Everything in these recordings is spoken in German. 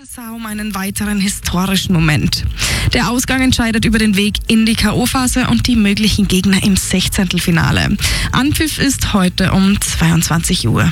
Passau um einen weiteren historischen Moment. Der Ausgang entscheidet über den Weg in die K.O.-Phase und die möglichen Gegner im Sechzehntelfinale. Anpfiff ist heute um 22 Uhr.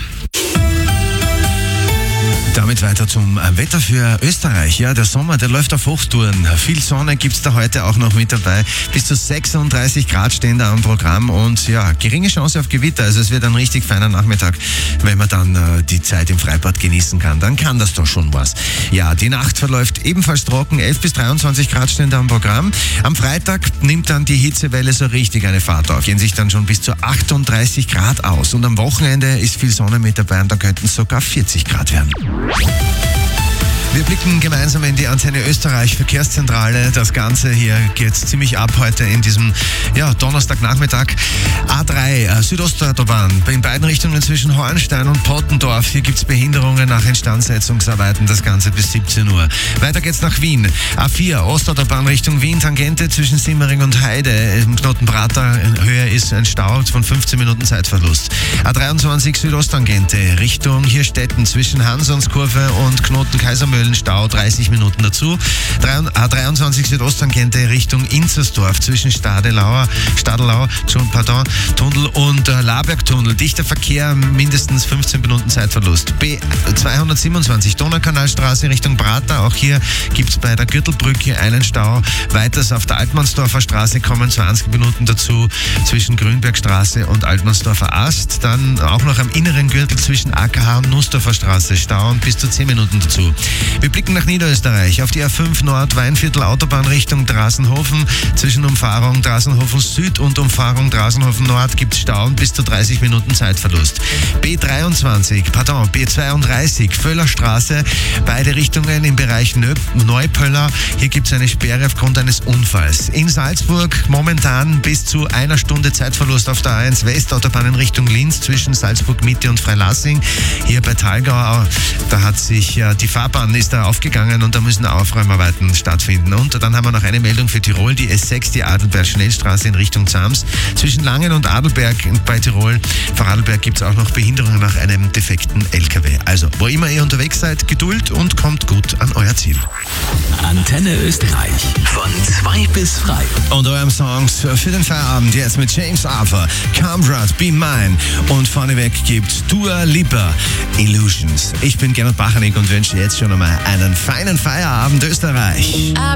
Damit weiter zum Wetter für Österreich. Ja, der Sommer, der läuft auf Hochtouren. Viel Sonne gibt's da heute auch noch mit dabei. Bis zu 36 Grad stehen da am Programm und ja, geringe Chance auf Gewitter. Also es wird ein richtig feiner Nachmittag, wenn man dann die Zeit im Freibad genießen kann. Dann kann das doch schon was. Ja, die Nacht verläuft ebenfalls trocken. 11 bis 23 Grad stehen da am Programm. Am Freitag nimmt dann die Hitzewelle so richtig eine Fahrt auf. Gehen sich dann schon bis zu 38 Grad aus. Und am Wochenende ist viel Sonne mit dabei und dann könnten es sogar 40 Grad werden. Wir blicken gemeinsam in die Antenne Österreich Verkehrszentrale. Das Ganze hier geht ziemlich ab heute in diesem Donnerstagnachmittag. A3 Südostautobahn in beiden Richtungen zwischen Hornstein und Pottendorf. Hier gibt's Behinderungen nach Instandsetzungsarbeiten. Das Ganze bis 17 Uhr. Weiter geht's nach Wien. A4 Ostautobahn Richtung Wien, Tangente zwischen Simmering und Heide. Im Knotenprater Höhe ist ein Stau von 15 Minuten Zeitverlust. A23 Südosttangente Richtung Hirstetten zwischen Hansonskurve und Knoten Kaisermühlen. Stau 30 Minuten dazu. A23 Südosttangente Richtung Inzersdorf zwischen Stadelauer, Tunnel und Labergtunnel. Dichter Verkehr, mindestens 15 Minuten Zeitverlust. B227 Donaukanalstraße Richtung Prater. Auch hier gibt es bei der Gürtelbrücke einen Stau. Weiters auf der Altmannsdorfer Straße kommen 20 Minuten dazu zwischen Grünbergstraße und Altmannsdorfer Ast. Dann auch noch am inneren Gürtel zwischen AKH und Nussdorfer Straße Stau und bis zu 10 Minuten dazu. Wir blicken nach Niederösterreich auf die A5 Nord Weinviertel Autobahn Richtung Drasenhofen. Zwischen Umfahrung Drasenhofen Süd und Umfahrung Drasenhofen Nord gibt es Stau und bis zu 30 Minuten Zeitverlust. B32 Völlerstraße, beide Richtungen im Bereich Neupöller. Hier gibt es eine Sperre aufgrund eines Unfalls. In Salzburg momentan bis zu einer Stunde Zeitverlust auf der A1 Westautobahn in Richtung Linz zwischen Salzburg Mitte und Freilassing. Hier bei Thalgau, da hat sich die Fahrbahn ist da aufgegangen und da müssen Aufräumarbeiten stattfinden. Und dann haben wir noch eine Meldung für Tirol, die S6, die Adelberg-Schnellstraße in Richtung Zams. Zwischen Langen und Adelberg bei Tirol, vor Adelberg gibt es auch noch Behinderungen nach einem defekten LKW. Also, wo immer ihr unterwegs seid, Geduld und kommt gut an euer Ziel. Antenne Österreich, von 2 bis frei. Und eurem Songs für den Feierabend jetzt mit James Arthur, Comrade, Be Mine und vorneweg gibt's Dua Lipa, Illusions. Ich bin Gernot Bachanik und wünsche jetzt schon einmal einen feinen Feierabend Österreich.